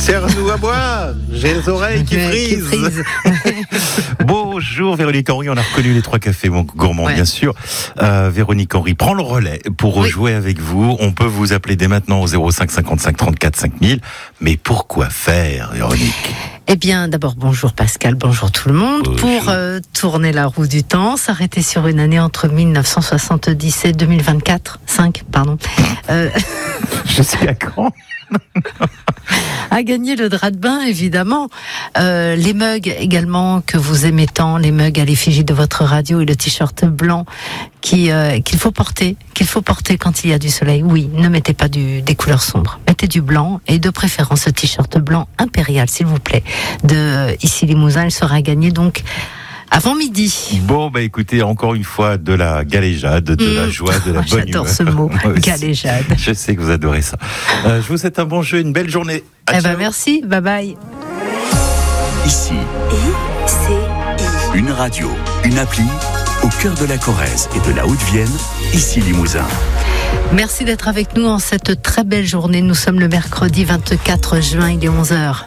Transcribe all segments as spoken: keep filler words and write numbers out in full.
Sers-nous à boire. J'ai les oreilles qui frisent. Qui frisent. Bonjour Véronique Henry, on a reconnu les trois cafés gourmands, ouais. Bien sûr. Euh, Véronique Henry prend le relais pour oui. jouer avec vous. On peut vous appeler dès maintenant au zéro cinq cinquante-cinq trente-quatre cinq mille. Mais pourquoi faire, Véronique ? Eh bien, d'abord, bonjour Pascal, bonjour tout le monde. Bonjour. Pour euh, tourner la roue du temps, s'arrêter sur une année entre dix-neuf cent soixante-dix-sept et deux mille vingt-quatre, cinq, pardon. Euh... Je sais à quand. À gagner le drap de bain, évidemment. Euh, les mugs également que vous aimez tant, les mugs à l'effigie de votre radio et le t-shirt blanc qui, euh, qu'il faut porter, qu'il faut porter quand il y a du soleil. Oui, ne mettez pas du, des couleurs sombres. Mettez du blanc et de préférence ce t-shirt blanc impérial, s'il vous plaît. De euh, ici Limousin, il sera gagné donc avant midi. Bon, bah écoutez, encore une fois, de la galéjade, de mmh. la joie, de la bonne J'adore humeur. ce mot, galéjade. Je sais que vous adorez ça. Euh, je vous souhaite un bon jeu, une belle journée. À eh ben merci, bye bye. Ici, I C I. Une radio, une appli, au cœur de la Corrèze et de la Haute-Vienne, ici Limousin. Merci d'être avec nous en cette très belle journée. Nous sommes le mercredi vingt-quatre juin, il est onze heures.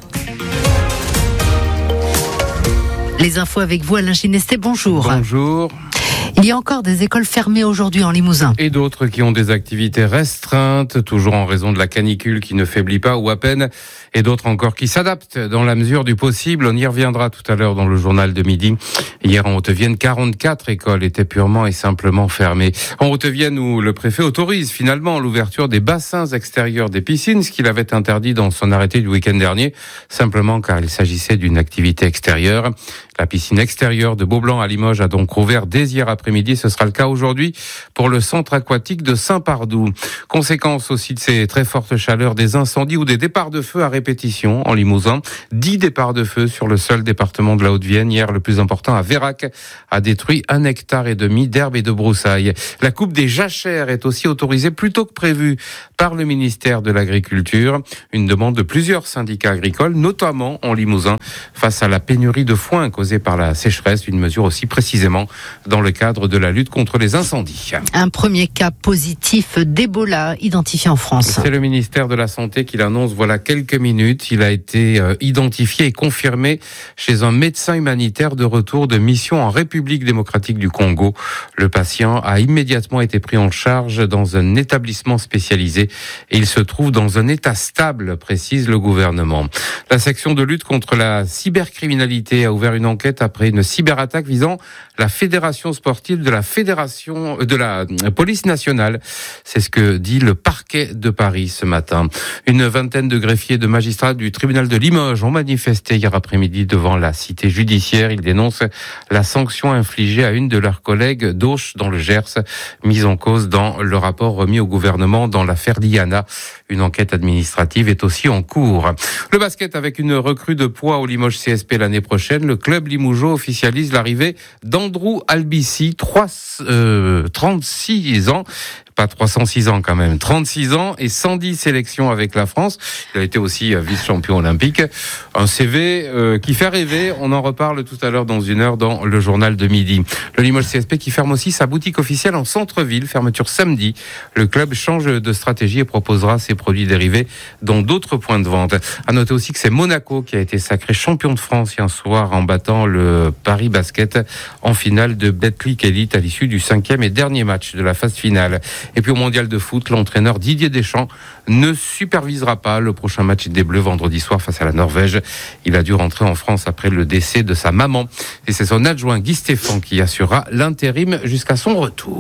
Les infos avec vous, Alain Ginesté, bonjour. Bonjour. Il y a encore des écoles fermées aujourd'hui en Limousin. Et d'autres qui ont des activités restreintes, toujours en raison de la canicule qui ne faiblit pas ou à peine. Et d'autres encore qui s'adaptent dans la mesure du possible. On y reviendra tout à l'heure dans le journal de midi. Hier en Haute-Vienne, quarante-quatre écoles étaient purement et simplement fermées. En Haute-Vienne, où le préfet autorise finalement l'ouverture des bassins extérieurs des piscines, ce qu'il avait interdit dans son arrêté du week-end dernier, simplement car il s'agissait d'une activité extérieure. La piscine extérieure de Beaublanc à Limoges a donc rouvert dès hier après-midi. Ce sera le cas aujourd'hui pour le centre aquatique de Saint-Pardoux. Conséquence aussi de ces très fortes chaleurs, des incendies ou des départs de feu à répétition en Limousin. Dix départs de feu sur le seul département de la Haute-Vienne. Hier, le plus important à Vérac a détruit un hectare et demi d'herbe et de broussailles. La coupe des jachères est aussi autorisée plus tôt que prévu par le ministère de l'Agriculture. Une demande de plusieurs syndicats agricoles, notamment en Limousin, face à la pénurie de foin causée par la sécheresse. Une mesure aussi précisément dans le cadre de la lutte contre les incendies. Un premier cas positif d'Ebola identifié en France. C'est le ministère de la Santé qui l'annonce voilà quelques minutes. Il a été euh, identifié et confirmé chez un médecin humanitaire de retour de mission en République démocratique du Congo. Le patient a immédiatement été pris en charge dans un établissement spécialisé et il se trouve dans un état stable, précise le gouvernement. La section de lutte contre la cybercriminalité a ouvert une enquête après une cyberattaque visant la fédération sportive de la fédération de la police nationale. C'est ce que dit le parquet de Paris ce matin. Une vingtaine de greffiers et de magistrats du tribunal de Limoges ont manifesté hier après-midi devant la cité judiciaire. Ils dénoncent la sanction infligée à une de leurs collègues d'Auch dans le Gers, mise en cause dans le rapport remis au gouvernement dans l'affaire Diana. Une enquête administrative est aussi en cours. Le basket avec une recrue de poids au Limoges C S P l'année prochaine. Le club limougeau officialise l'arrivée d'Andrew Albici, trois, euh, trente-six ans. Pas trois cent six ans quand même, trente-six ans et cent dix sélections avec la France. Il a été aussi vice-champion olympique. Un C V euh, qui fait rêver. On en reparle tout à l'heure dans une heure dans le journal de midi. Le Limoges C S P qui ferme aussi sa boutique officielle en centre-ville. Fermeture samedi. Le club change de stratégie et proposera ses produits dérivés dans d'autres points de vente. À noter aussi que c'est Monaco qui a été sacré champion de France hier soir en battant le Paris Basket en finale de Betclic Elite à l'issue du cinquième et dernier match de la phase finale. Et puis au mondial de foot, l'entraîneur Didier Deschamps ne supervisera pas le prochain match des Bleus vendredi soir face à la Norvège. Il a dû rentrer en France après le décès de sa maman. Et c'est son adjoint Guy Stéphane qui assurera l'intérim jusqu'à son retour.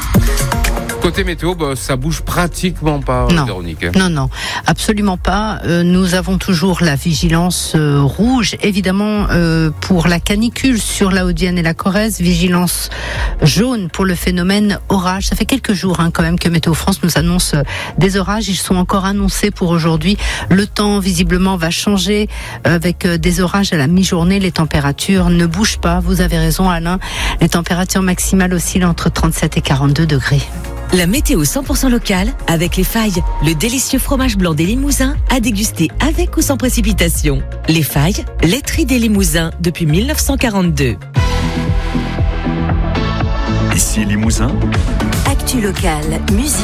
Côté météo, bah, ça bouge pratiquement pas, non. Véronique. Non, non, absolument pas. Euh, nous avons toujours la vigilance euh, rouge, évidemment, euh, pour la canicule sur la Haute-Vienne et la Corrèze. Vigilance jaune pour le phénomène orage. Ça fait quelques jours hein, quand même que Météo France nous annonce euh, des orages. Ils sont encore annoncés pour aujourd'hui. Le temps, visiblement, va changer euh, avec euh, des orages à la mi-journée. Les températures ne bougent pas. Vous avez raison, Alain. Les températures maximales oscillent entre trente-sept et quarante-deux degrés. La météo cent pour cent locale avec Les Failles, le délicieux fromage blanc des Limousins à déguster avec ou sans précipitation. Les Failles, laiterie des Limousins depuis dix-neuf cent quarante-deux. Ici Limousin. Actu locale, musique.